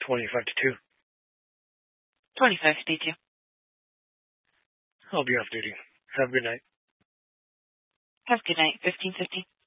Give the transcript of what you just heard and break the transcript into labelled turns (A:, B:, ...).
A: 25 to 2.
B: 2552.
A: I'll be off duty. Have a good night.
B: Have a good night. 1550.